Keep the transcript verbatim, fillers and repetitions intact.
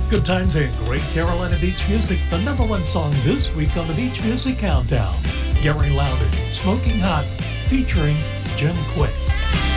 Good times and great Carolina Beach music, the number one song this week on the Beach Music Countdown. Gary Loudon, Smoking Hot, featuring Jim Quick.